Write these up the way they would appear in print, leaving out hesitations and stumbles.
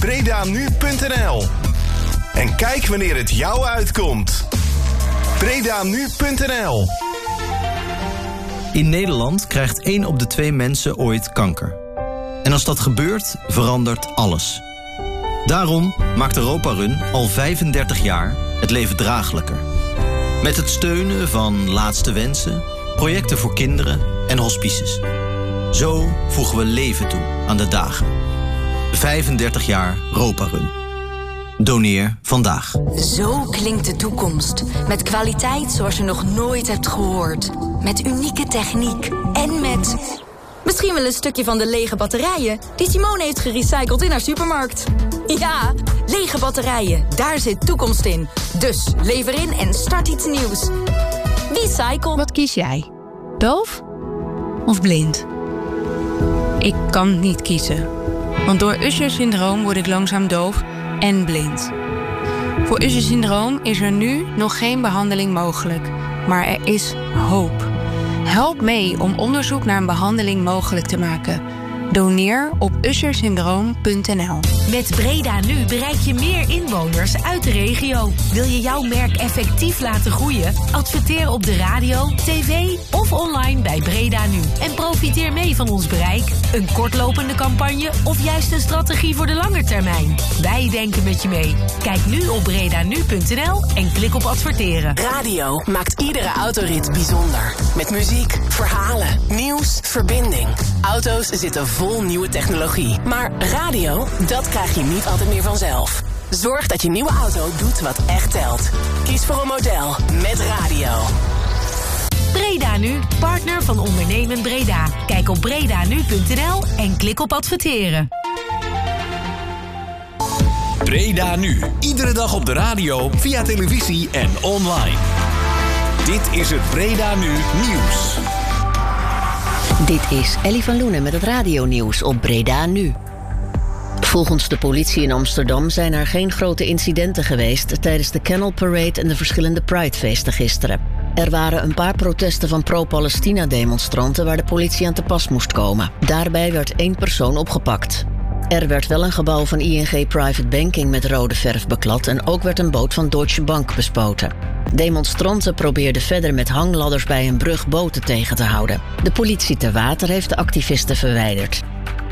bredanu.nl. En kijk wanneer het jou uitkomt. bredanu.nl. In Nederland krijgt 1 op de 2 mensen ooit kanker. En als dat gebeurt, verandert alles. Daarom maakt Europa Run al 35 jaar het leven draaglijker. Met het steunen van Laatste Wensen, projecten voor kinderen en hospices. Zo voegen we leven toe aan de dagen. 35 jaar Europa Run. Doneer vandaag. Zo klinkt de toekomst. Met kwaliteit zoals je nog nooit hebt gehoord. Met unieke techniek. En met... misschien wel een stukje van de lege batterijen die Simone heeft gerecycled in haar supermarkt. Ja, lege batterijen. Daar zit toekomst in. Dus lever in en start iets nieuws. Recycle. Wat kies jij? Doof of blind? Ik kan niet kiezen. Want door Usher-syndroom word ik langzaam doof en blind. Voor Usher-syndroom is er nu nog geen behandeling mogelijk. Maar er is hoop. Help mee om onderzoek naar een behandeling mogelijk te maken. Doneer op ushersyndroom.nl. Met Breda Nu bereik je meer inwoners uit de regio. Wil je jouw merk effectief laten groeien? Adverteer op de radio, tv of online bij Breda Nu. En profiteer mee van ons bereik, een kortlopende campagne of juist een strategie voor de lange termijn. Wij denken met je mee. Kijk nu op bredanu.nl en klik op adverteren. Radio maakt iedere autorit bijzonder. Met muziek, verhalen, nieuws, verbinding. Auto's zitten vol nieuwe technologie. Maar radio, dat krijg je niet altijd meer vanzelf. Zorg dat je nieuwe auto doet wat echt telt. Kies voor een model met radio. Breda Nu, partner van Ondernemen Breda. Kijk op bredanu.nl en klik op adverteren. Breda Nu, iedere dag op de radio, via televisie en online. Dit is het Breda Nu nieuws. Dit is Ellie van Loenen met het radionieuws op Breda Nu. Volgens de politie in Amsterdam zijn er geen grote incidenten geweest tijdens de Canal Parade en de verschillende Pridefeesten gisteren. Er waren een paar protesten van pro-Palestina-demonstranten waar de politie aan te pas moest komen. Daarbij werd 1 persoon opgepakt. Er werd wel een gebouw van ING Private Banking met rode verf beklad en ook werd een boot van Deutsche Bank bespoten. Demonstranten probeerden verder met hangladders bij een brug boten tegen te houden. De politie te water heeft de activisten verwijderd.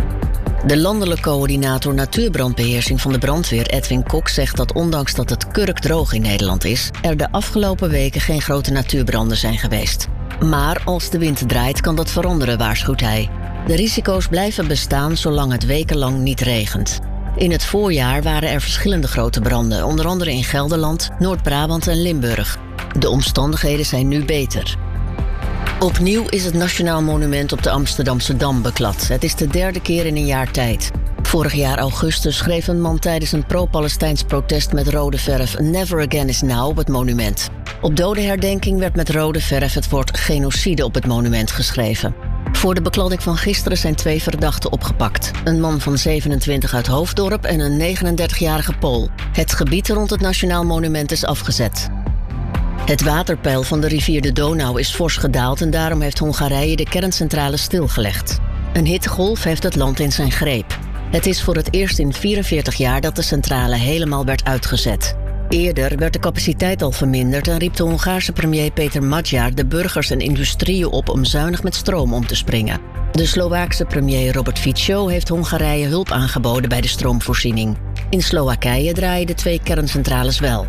De landelijke coördinator natuurbrandbeheersing van de brandweer, Edwin Kok, zegt dat ondanks dat het kurkdroog in Nederland is, er de afgelopen weken geen grote natuurbranden zijn geweest. Maar als de wind draait kan dat veranderen, waarschuwt hij. De risico's blijven bestaan zolang het wekenlang niet regent. In het voorjaar waren er verschillende grote branden, onder andere in Gelderland, Noord-Brabant en Limburg. De omstandigheden zijn nu beter. Opnieuw is het Nationaal Monument op de Amsterdamse Dam beklad. Het is de 3e keer in een jaar tijd. Vorig jaar augustus schreef een man tijdens een pro-Palestijns protest met rode verf "Never again is now" op het monument. Op dodenherdenking werd met rode verf het woord genocide op het monument geschreven. Voor de bekladding van gisteren zijn 2 verdachten opgepakt. Een man van 27 uit Hoofddorp en een 39-jarige Pool. Het gebied rond het Nationaal Monument is afgezet. Het waterpeil van de rivier de Donau is fors gedaald en daarom heeft Hongarije de kerncentrale stilgelegd. Een hittegolf heeft het land in zijn greep. Het is voor het eerst in 44 jaar dat de centrale helemaal werd uitgezet. Eerder werd de capaciteit al verminderd en riep de Hongaarse premier Peter Magyar de burgers en industrieën op om zuinig met stroom om te springen. De Slovaakse premier Robert Fico heeft Hongarije hulp aangeboden bij de stroomvoorziening. In Slowakije draaien de 2 kerncentrales wel.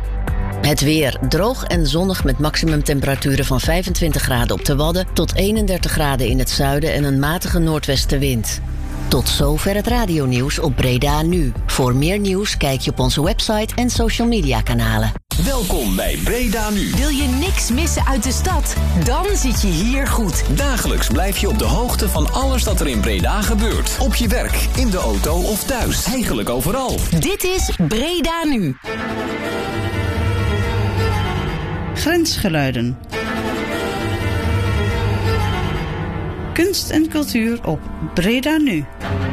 Het weer droog en zonnig met maximumtemperaturen van 25 graden op de Wadden tot 31 graden in het zuiden en een matige noordwestenwind. Tot zover het radionieuws op Breda Nu. Voor meer nieuws kijk je op onze website en social media kanalen. Welkom bij Breda Nu. Wil je niks missen uit de stad? Dan zit je hier goed. Dagelijks blijf je op de hoogte van alles dat er in Breda gebeurt. Op je werk, in de auto of thuis. Eigenlijk overal. Dit is Breda Nu. Grensgeluiden. Kunst en cultuur op Breda Nu.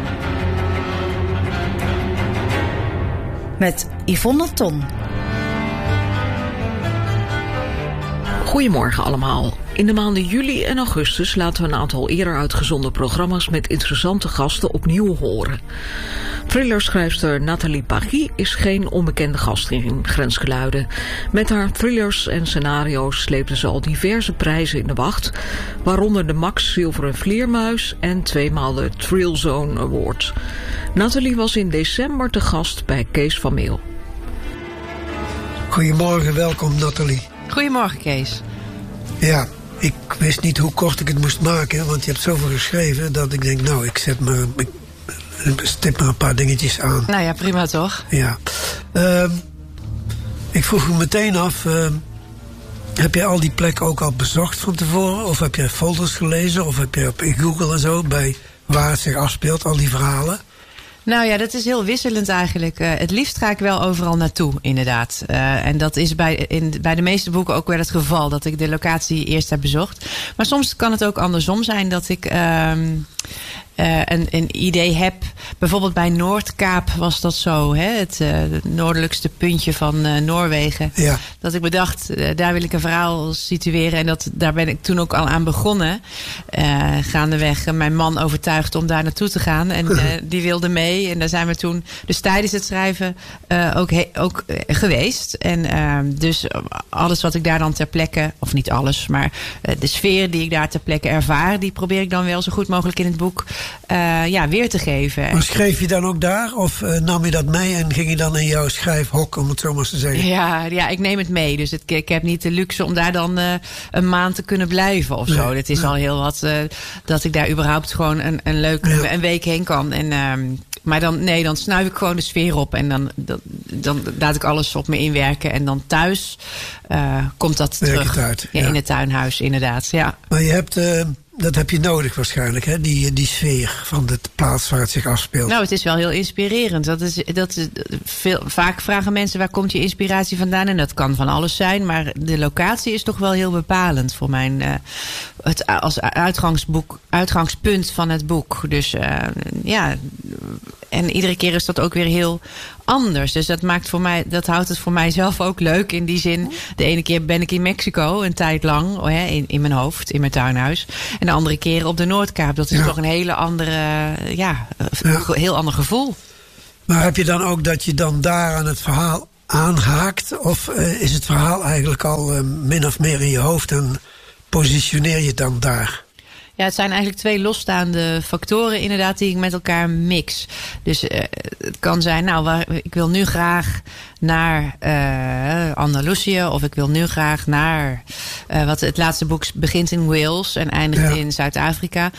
Met Yvonne Ton. Goedemorgen allemaal. In de maanden juli en augustus laten we een aantal eerder uitgezonden programma's met interessante gasten opnieuw horen. Thrillerschrijfster Nathalie Paggy is geen onbekende gast in Grensgeluiden. Met haar thrillers en scenario's sleepte ze al diverse prijzen in de wacht, waaronder de Max Zilveren Vleermuis en 2-maal de Thrill Zone Award. Nathalie was in december te gast bij Kees van Meel. Goedemorgen, welkom Nathalie. Goedemorgen Kees. Ja, ik wist niet hoe kort ik het moest maken, want je hebt zoveel geschreven dat ik denk, nou, ik stip maar een paar dingetjes aan. Nou ja, prima toch? Ja. Ik vroeg me meteen af, heb je al die plekken ook al bezocht van tevoren? Of heb je folders gelezen? Of heb je op Google en zo, bij waar het zich afspeelt, al die verhalen? Nou ja, dat is heel wisselend eigenlijk. Het liefst ga ik wel overal naartoe, inderdaad. En dat is bij de meeste boeken ook wel het geval, dat ik de locatie eerst heb bezocht. Maar soms kan het ook andersom zijn dat ik een idee heb. Bijvoorbeeld bij Noordkaap was dat zo, hè? Het noordelijkste puntje van Noorwegen. Ja. Dat ik bedacht, daar wil ik een verhaal situeren. En daar ben ik toen ook al aan begonnen. Gaandeweg mijn man overtuigd om daar naartoe te gaan. En die wilde mee. En daar zijn we toen dus tijdens het schrijven ook geweest. En dus alles wat ik daar dan ter plekke, of niet alles, maar de sfeer die ik daar ter plekke ervaar, die probeer ik dan wel zo goed mogelijk in het boek weer te geven. Maar schreef je dan ook daar? Of nam je dat mee en ging je dan in jouw schrijfhok, om het zo maar te zeggen? Ja, ik neem het mee. Dus ik heb niet de luxe om daar dan een maand te kunnen blijven of zo. Het is al heel wat dat ik daar überhaupt gewoon een week heen kan. En maar dan snuif ik gewoon de sfeer op. En dan laat ik alles op me inwerken. En dan thuis komt dat terug. In het tuinhuis, inderdaad. Ja. Maar je hebt, dat heb je nodig waarschijnlijk, hè? Die sfeer van de plaats waar het zich afspeelt. Nou, het is wel heel inspirerend. Vaak vragen mensen, waar komt je inspiratie vandaan? En dat kan van alles zijn. Maar de locatie is toch wel heel bepalend voor mijn als uitgangspunt van het boek. Dus en iedere keer is dat ook weer heel anders. Dus dat houdt het voor mij zelf ook leuk. In die zin, de ene keer ben ik in Mexico een tijd lang, in mijn hoofd, in mijn tuinhuis. En de andere keer op de Noordkaap. Dat is toch een hele andere, heel ander gevoel. Maar heb je dan ook dat je dan daar aan het verhaal aanhaakt? Of is het verhaal eigenlijk al min of meer in je hoofd en positioneer je het dan daar? Ja, het zijn eigenlijk twee losstaande factoren inderdaad die ik met elkaar mix. Dus het kan zijn, ik wil nu graag naar Andalusië, of ik wil nu graag naar het laatste boek begint in Wales en eindigt in Zuid-Afrika.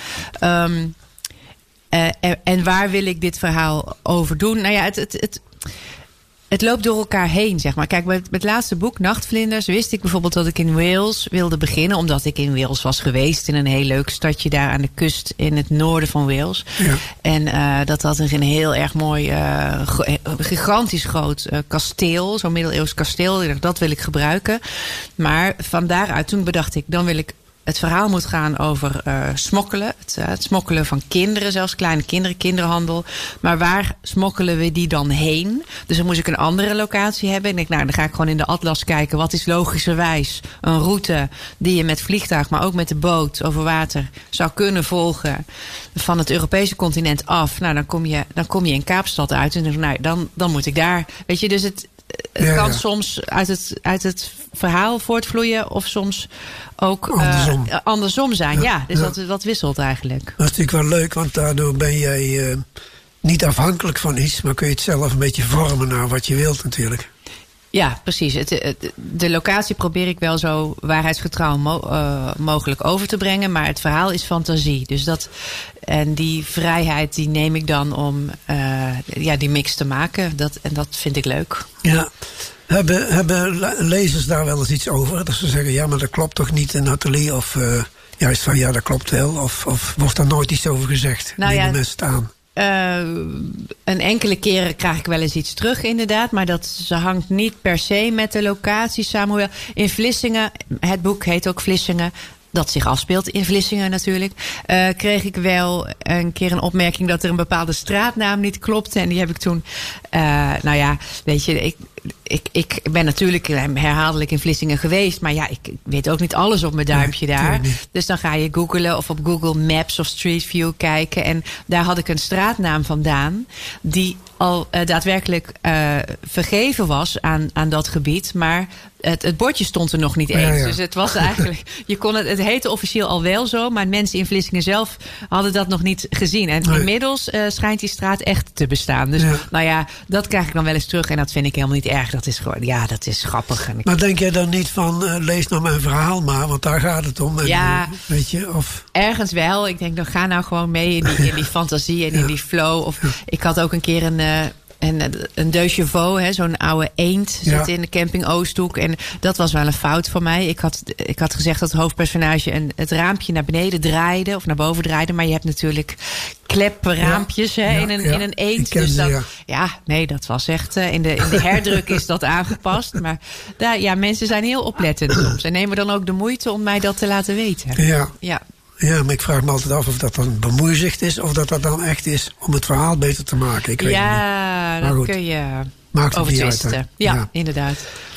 En waar wil ik dit verhaal over doen? Nou ja, het loopt door elkaar heen, zeg maar. Kijk, bij het laatste boek, Nachtvlinders, wist ik bijvoorbeeld dat ik in Wales wilde beginnen, omdat ik in Wales was geweest, in een heel leuk stadje daar aan de kust in het noorden van Wales. Ja. En dat had een heel erg mooi, gigantisch groot kasteel, zo'n middeleeuws kasteel. Ik dacht, dat wil ik gebruiken. Maar van daaruit, toen bedacht ik, dan wil ik, het verhaal moet gaan over smokkelen. Het smokkelen van kinderen, zelfs kleine kinderen, kinderhandel. Maar waar smokkelen we die dan heen? Dus dan moest ik een andere locatie hebben. En ik dan ga ik gewoon in de atlas kijken. Wat is logischerwijs een route die je met vliegtuig, maar ook met de boot over water zou kunnen volgen van het Europese continent af. Nou, dan kom je in Kaapstad uit. En dan moet ik daar. Weet je, dus het kan soms uit het verhaal voortvloeien of soms ook andersom zijn. Ja, dus dat wisselt eigenlijk. Dat is natuurlijk wel leuk, want daardoor ben jij niet afhankelijk van iets, maar kun je het zelf een beetje vormen naar wat je wilt natuurlijk. Ja, precies. De locatie probeer ik wel zo waarheidsgetrouw mogelijk over te brengen. Maar het verhaal is fantasie. Dus en die vrijheid die neem ik dan om die mix te maken. En dat vind ik leuk. Ja. Hebben lezers daar wel eens iets over? Dat ze zeggen, ja, maar dat klopt toch niet in Nathalie? Of juist van, ja, dat klopt wel. Of wordt daar nooit iets over gezegd? Nemen mensen het aan? Een enkele keren krijg ik wel eens iets terug, inderdaad. Maar ze hangt niet per se met de locatie samen. Hoewel in Vlissingen, het boek heet ook Vlissingen, dat zich afspeelt in Vlissingen natuurlijk, kreeg ik wel een keer een opmerking dat er een bepaalde straatnaam niet klopte. En die heb ik toen, weet je, ik ben natuurlijk herhaaldelijk in Vlissingen geweest. Maar ja, ik weet ook niet alles op mijn duimpje daar. Dus dan ga je googlen of op Google Maps of Street View kijken. En daar had ik een straatnaam vandaan die al daadwerkelijk vergeven was aan dat gebied. Maar het bordje stond er nog niet eens. Ja. Dus het was eigenlijk... Het heette officieel al wel zo. Maar mensen in Vlissingen zelf hadden dat nog niet gezien. En inmiddels schijnt die straat echt te bestaan. Dus nou ja, dat krijg ik dan wel eens terug. En dat vind ik helemaal niet erg. Dat is gewoon... Ja, dat is grappig. Maar denk jij dan niet van... lees nou mijn verhaal maar. Want daar gaat het om. En, weet je, of... Ergens wel. Ik denk, dan ga nou gewoon mee in die fantasie en in die flow. Of ik had ook een keer een deux chevaux, zo'n oude eend, zit in de camping Oosthoek. En dat was wel een fout van mij. Ik had gezegd dat het hoofdpersonage het raampje naar beneden draaide of naar boven draaide. Maar je hebt natuurlijk klepraampjes in een eend. Dus dat was echt... in de herdruk is dat aangepast. Maar mensen zijn heel oplettend soms. En nemen dan ook de moeite om mij dat te laten weten. Ja. Ja, maar ik vraag me altijd af of dat dan bemoeizicht is... of dat dan echt is om het verhaal beter te maken. Ik weet het niet. Dat kun je over twisten. Ja, inderdaad.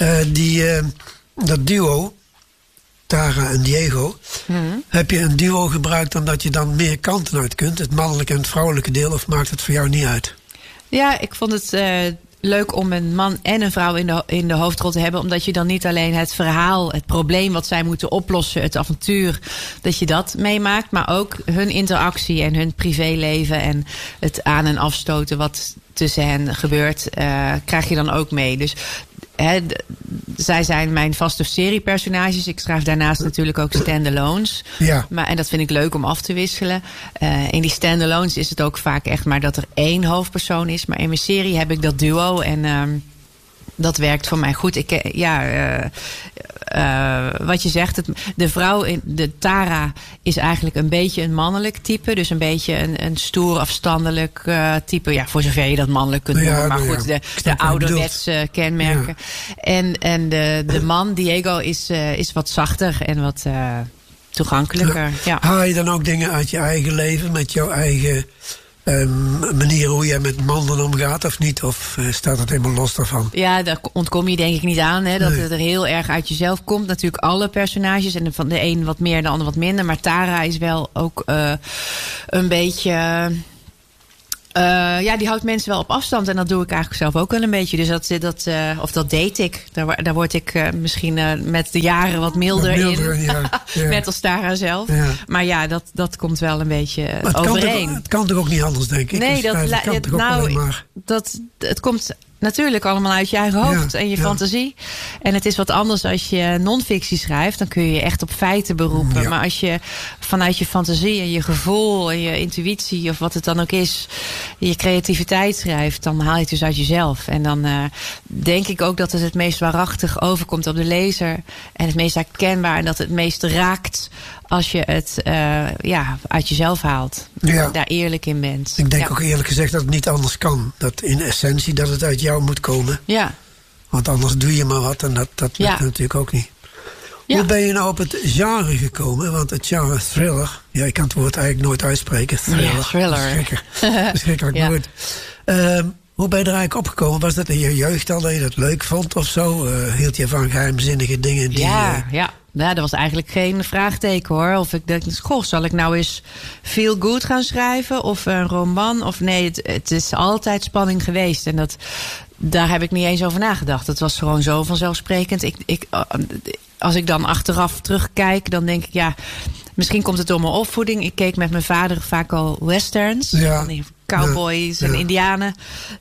Dat duo, Tara en Diego... heb je een duo gebruikt omdat je dan meer kanten uit kunt? Het mannelijke en het vrouwelijke deel, of maakt het voor jou niet uit? Ja, ik vond het... leuk om een man en een vrouw in de hoofdrol te hebben. Omdat je dan niet alleen het verhaal, het probleem wat zij moeten oplossen, het avontuur, dat je dat meemaakt. Maar ook hun interactie en hun privéleven en het aan- en afstoten wat tussen hen gebeurt, krijg je dan ook mee. Dus zij zijn mijn vaste seriepersonages. Ik schrijf daarnaast natuurlijk ook standalones. Ja. En dat vind ik leuk om af te wisselen. In die standalones is het ook vaak echt maar dat er 1 hoofdpersoon is. Maar in mijn serie heb ik dat duo. En dat werkt voor mij goed. Wat je zegt, de vrouw, de Tara, is eigenlijk een beetje een mannelijk type. Dus een beetje een stoer, afstandelijk type. Ja, voor zover je dat mannelijk kunt noemen. Maar goed, de ouderwetse kenmerken. Ja. En de man, Diego, is wat zachter en wat toegankelijker. Ja. Haal je dan ook dingen uit je eigen leven met jouw eigen... manier hoe jij met mannen omgaat of niet? Of staat het helemaal los daarvan? Ja, daar ontkom je denk ik niet aan. Dat het er heel erg uit jezelf komt. Natuurlijk alle personages. En van de een wat meer, de ander wat minder. Maar Tara is wel ook een beetje... die houdt mensen wel op afstand. En dat doe ik eigenlijk zelf ook wel een beetje. Dus dat deed ik. Daar word ik misschien met de jaren wat milder in. Net als Tara zelf. Ja. Maar ja, dat komt wel een beetje overeen. Het kan toch ook niet anders, denk ik? Nee, het komt natuurlijk allemaal uit je eigen hoofd en je fantasie. En het is wat anders als je non-fictie schrijft. Dan kun je je echt op feiten beroepen. Ja. Maar als je vanuit je fantasie en je gevoel en je intuïtie of wat het dan ook is, je creativiteit schrijft, dan haal je het dus uit jezelf. En dan denk ik ook dat het meest waarachtig overkomt op de lezer. En het meest herkenbaar en dat het meest raakt als je het uit jezelf haalt. Ja. Daar eerlijk in bent. Ik denk ook eerlijk gezegd dat het niet anders kan. Dat in essentie dat het uit jou moet komen. Ja. Want anders doe je maar wat en dat lukt natuurlijk ook niet. Ja. Hoe ben je nou op het genre gekomen? Want het genre thriller... Ja, ik kan het woord eigenlijk nooit uitspreken. Thriller. Verschrikkelijk woord. Hoe ben je er eigenlijk opgekomen? Was dat in je jeugd al dat je dat leuk vond of zo? Hield je van geheimzinnige dingen? Ja, dat was eigenlijk geen vraagteken hoor. Of ik dacht, zal ik nou eens feel good gaan schrijven? Of een roman? Of nee, het is altijd spanning geweest. En daar heb ik niet eens over nagedacht. Het was gewoon zo vanzelfsprekend. Als ik dan achteraf terugkijk, dan denk ik, misschien komt het door mijn opvoeding. Ik keek met mijn vader vaak al westerns. Ja. Van die cowboys en indianen.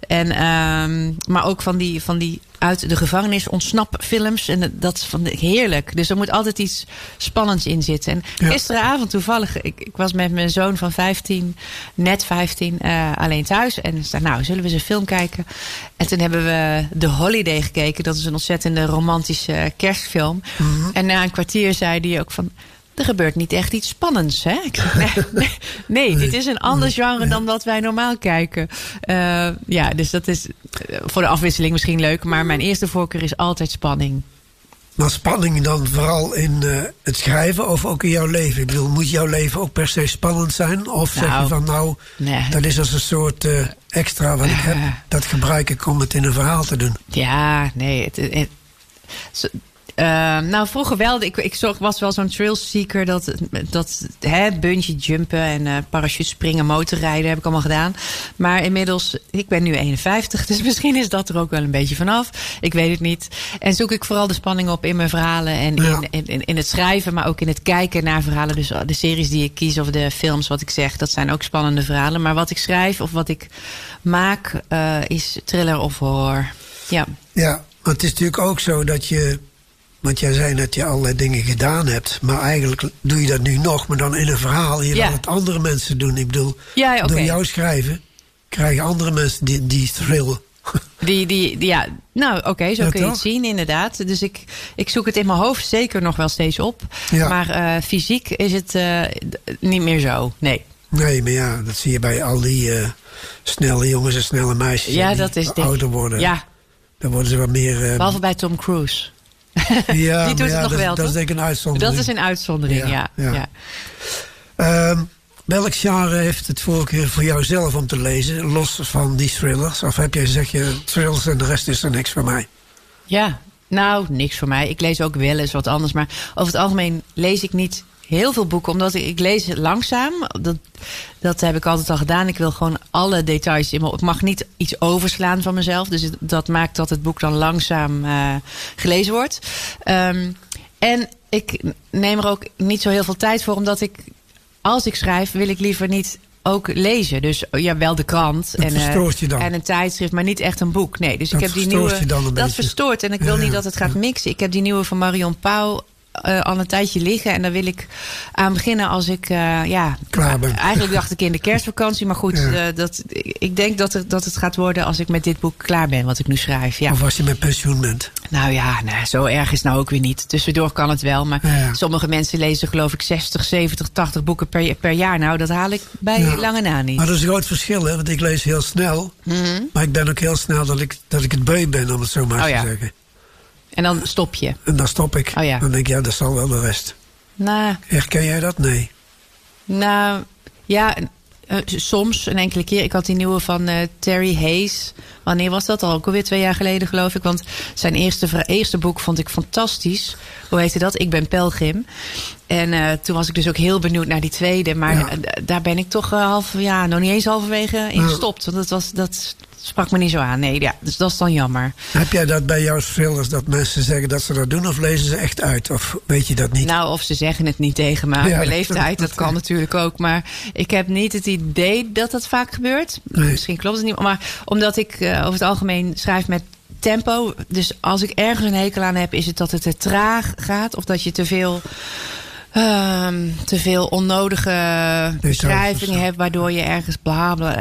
Maar ook van die uit de gevangenis ontsnapfilms. En dat vond ik heerlijk. Dus er moet altijd iets spannends in zitten. En gisteravond toevallig, ik was met mijn zoon van 15, net 15, alleen thuis. En ik zei, zullen we eens een film kijken? En toen hebben we The Holiday gekeken. Dat is een ontzettende romantische kerstfilm. Mm-hmm. En na een kwartier zei hij ook van, er gebeurt niet echt iets spannends, hè? Ik zeg, nee, dit is een ander genre dan wat wij normaal kijken. Dus dat is voor de afwisseling misschien leuk. Maar mijn eerste voorkeur is altijd spanning. Maar spanning dan vooral in het schrijven of ook in jouw leven? Ik bedoel, moet jouw leven ook per se spannend zijn? Of zeg je van dat is als een soort extra wat ik heb, dat gebruik ik om het in een verhaal te doen. Ja, nee. Nou, vroeger wel. Ik was wel zo'n trailseeker. Dat bungee jumpen en parachute springen, motorrijden heb ik allemaal gedaan. Maar inmiddels, ik ben nu 51, dus misschien is dat er ook wel een beetje vanaf. Ik weet het niet. En zoek ik vooral de spanning op in mijn verhalen en in het schrijven, maar ook in het kijken naar verhalen. Dus de series die ik kies of de films, wat ik zeg, dat zijn ook spannende verhalen. Maar wat ik schrijf of wat ik maak, is thriller of horror. Ja. Ja, maar het is natuurlijk ook zo dat je... Want jij zei dat je allerlei dingen gedaan hebt. Maar eigenlijk doe je dat nu nog. Maar dan in een verhaal. Je laat het andere mensen doen. Ik bedoel, door jou schrijven... krijgen andere mensen die thrill. Nou, oké, zo kun je het zien, inderdaad. Dus ik zoek het in mijn hoofd zeker nog wel steeds op. Ja. Maar fysiek is het niet meer zo, nee. Nee, maar ja, dat zie je bij al die snelle jongens en snelle meisjes. Ja, dat is ouder worden. Ja. Dan worden ze wat meer... Behalve bij Tom Cruise. Ja, die doet het nog wel, dat is denk ik een uitzondering. Dat is een uitzondering, ja. Welk genre heeft het voorkeur voor jou zelf om te lezen, los van die thrillers? Of zeg je thrillers en de rest is er niks voor mij? Ja, nou, niks voor mij. Ik lees ook wel eens wat anders, maar over het algemeen lees ik niet heel veel boeken, omdat ik lees langzaam. Dat heb ik altijd al gedaan. Ik wil gewoon alle details in. Ik mag niet iets overslaan van mezelf. Dus dat maakt dat het boek dan langzaam gelezen wordt. En ik neem er ook niet zo heel veel tijd voor, omdat als ik schrijf, wil ik liever niet ook lezen. Dus ja, wel de krant en een tijdschrift, maar niet echt een boek. Nee, dus ik heb die nieuwe. Dat verstoort. En ik wil niet dat het gaat mixen. Ik heb die nieuwe van Marion Pauw al een tijdje liggen. En daar wil ik aan beginnen als ik klaar ben. Eigenlijk dacht ik in de kerstvakantie. Maar goed, ik denk dat het gaat worden als ik met dit boek klaar ben, wat ik nu schrijf. Ja. Of als je met pensioen bent. Nou ja, zo erg is het nou ook weer niet. Tussendoor kan het wel. Maar sommige mensen lezen geloof ik 60, 70, 80 boeken per jaar. Nou, dat haal ik bij lange na niet. Maar dat is een groot verschil, hè? Want ik lees heel snel. Mm-hmm. Maar ik ben ook heel snel dat ik het beu ben, om het zo maar te zeggen. En dan stop je? En dan stop ik. Oh ja. Dan denk ik, dat zal wel de rest. Nou, herken jij dat? Nee. Nou, ja, soms een enkele keer. Ik had die nieuwe van Terry Hayes. Wanneer was dat? Al ook alweer 2 jaar geleden, geloof ik. Want zijn eerste boek vond ik fantastisch. Hoe heette dat? Ik ben pelgrim. En toen was ik dus ook heel benieuwd naar die tweede. Maar daar ben ik toch nog niet eens halverwege in gestopt. Want dat sprak me niet zo aan. Nee, ja, dus dat is dan jammer. Heb jij dat bij jouw thrillers, dat mensen zeggen dat ze dat doen, of lezen ze echt uit? Of weet je dat niet? Nou, of ze zeggen het niet tegen me. Mijn leeftijd, dat kan natuurlijk ook. Maar ik heb niet het idee dat dat vaak gebeurt. Nee. Misschien klopt het niet. Maar omdat ik over het algemeen schrijf met tempo. Dus als ik ergens een hekel aan heb, is het dat het te traag gaat. Of dat je te veel onnodige beschrijvingen hebt, waardoor je ergens